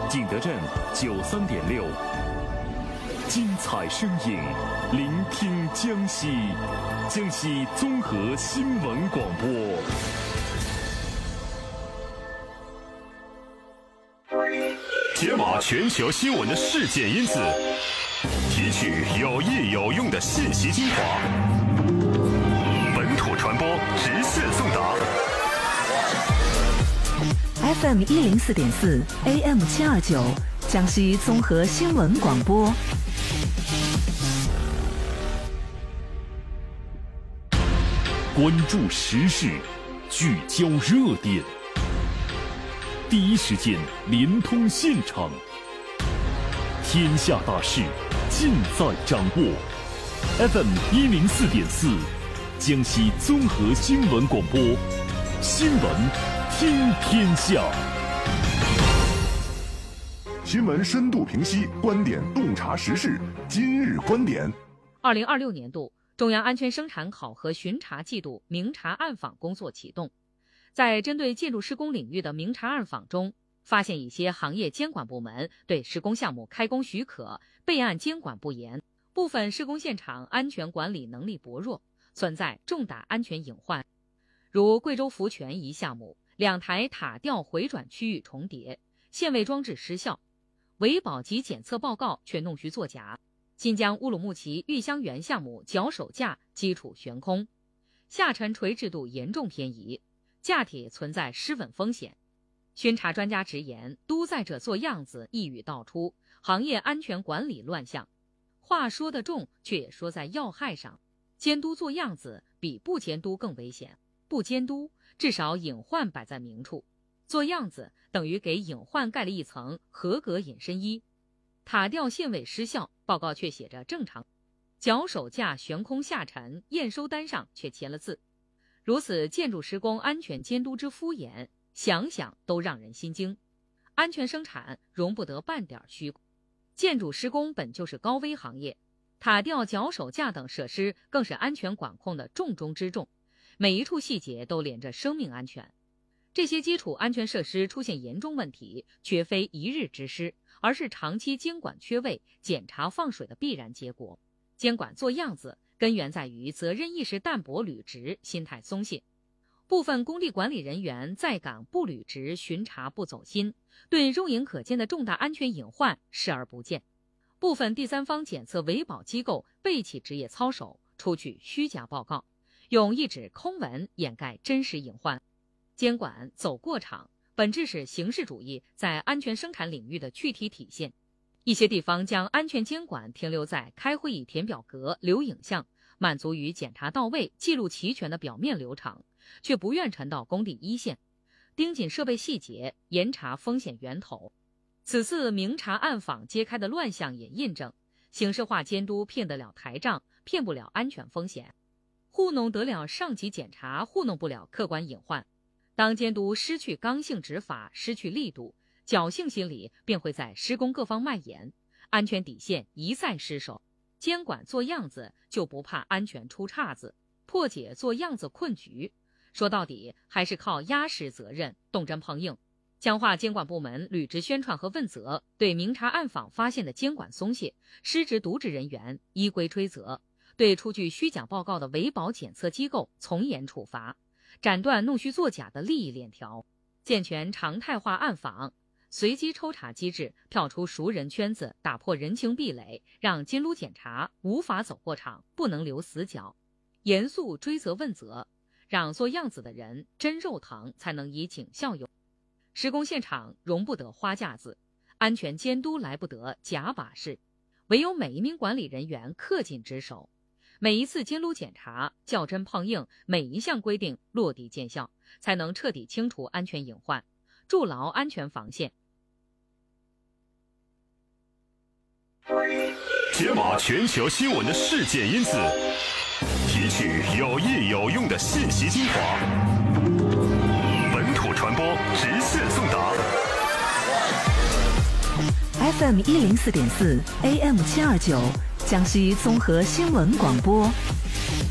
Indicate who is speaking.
Speaker 1: 景德镇93.6，精彩声音，聆听江西，江西综合新闻广播。解码全球新闻的事件因子，提取有益有用的信息精华，本土传播直线送达。
Speaker 2: FM 104.4 AM 729，江西综合新闻广播。
Speaker 1: 关注时事，聚焦热点，第一时间联通现场，天下大事尽在掌握。FM 104.4，江西综合新闻广播，新闻听天下。
Speaker 3: 新闻深度评析，观点洞察时事。今日观点
Speaker 4: ：2026年度中央安全生产考核巡查季度明察暗访工作启动。在针对建筑施工领域的明察暗访中，发现一些行业监管部门对施工项目开工许可、备案监管不严，部分施工现场安全管理能力薄弱，存在重大安全隐患。如贵州福泉一项目，2台塔吊回转区域重叠，限位装置失效，维保及检测报告却弄虚作假。新疆乌鲁木齐玉香园项目脚手架基础悬空，下沉垂直度严重偏移，架体存在失稳风险。巡查专家直言，督载者做样子一语道出，行业安全管理乱象。话说得重，却也说在要害上。监督做样子比不监督更危险，不监督至少隐患摆在明处，做样子等于给隐患盖了一层合格隐身衣。塔吊限位失效，报告却写着正常，脚手架悬空下沉，验收单上却签了字。如此建筑施工安全监督之敷衍，想想都让人心惊。安全生产容不得半点虚构，建筑施工本就是高危行业，塔吊、脚手架等设施更是安全管控的重中之重，每一处细节都连着生命安全。这些基础安全设施出现严重问题，绝非一日之失，而是长期监管缺位、检查放水的必然结果。监管做样子，根源在于责任意识淡薄履职，心态松懈。部分工地管理人员在岗不履职，巡查不走心，对肉眼可见的重大安全隐患视而不见。部分第三方检测维保机构背弃职业操守，出具虚假报告，用一纸空文掩盖真实隐患。监管走过场，本质是形式主义在安全生产领域的具体体现。一些地方将安全监管停留在开会议填表格、留影像，满足于检查到位、记录齐全的表面流程，却不愿沉到工地一线，盯紧设备细节，严查风险源头。此次明察暗访揭开的乱象也印证，形式化监督骗得了台账，骗不了安全风险，糊弄得了上级检查，糊弄不了客观隐患。当监督失去刚性执法，失去力度，侥幸心理便会在施工各方蔓延，安全底线一再失守。监管做样子就不怕安全出岔子，破解做样子困局，说到底还是靠压实责任，动真碰硬，强化监管部门履职宣传和问责，对明察暗访发现的监管松懈、失职渎职人员依规追责，对出具虚假报告的维保检测机构从严处罚，斩断弄虚作假的利益链条，健全常态化暗访，随机抽查机制，跳出熟人圈子，打破人情壁垒，让监督检查无法走过场，不能留死角，严肃追责问责，让做样子的人真肉疼，才能以儆效尤。施工现场容不得花架子，安全监督来不得假把式，唯有每一名管理人员恪尽职守，每一次监督检查较真碰硬，每一项规定落地见效，才能彻底清除安全隐患，筑牢安全防线。
Speaker 1: 解码全球新闻的事件因子，提取有益有用的信息精华，本土传播直线送达。
Speaker 2: FM 104.4 AM 729，江西综合新闻广播。